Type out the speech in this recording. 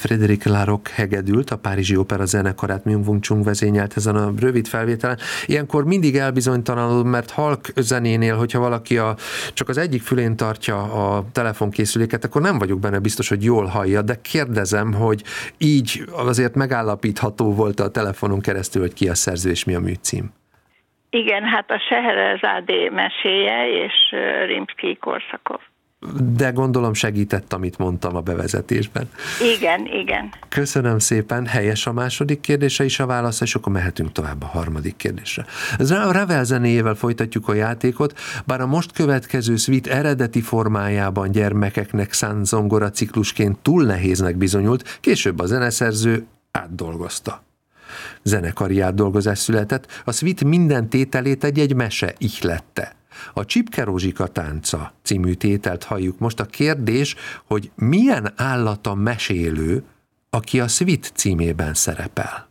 Frédéric Laroque hegedült, a Párizsi Opera zenekarát Myung-Whun Chung vezényelt ezen a rövid felvételen. Ilyenkor mindig elbizonytalanul, mert halk zenénél, hogyha valaki csak az egyik fülén tartja a telefonkészüléket, akkor nem vagyok benne biztos, hogy jól hallja, de kérdezem, hogy így azért megállapítható volt a telefonon keresztül, hogy ki a szerző és mi a műcím. Igen, hát a Scheherazádé meséje és Rimszkij-Korsakov. De gondolom segített, amit mondtam a bevezetésben. Igen. Köszönöm szépen, helyes a második kérdése is a válasz, és akkor mehetünk tovább a harmadik kérdésre. A Ravel zenéjével folytatjuk a játékot, bár a most következő szvit eredeti formájában gyermekeknek szánt zongora ciklusként túl nehéznek bizonyult, később a zeneszerző átdolgozta. Zenekari átdolgozás született, a szvit minden tételét egy mese ihlette. A Csipke Rózsika tánca című tételt halljuk most. A kérdés, hogy milyen állat a mesélő, aki a szvit címében szerepel.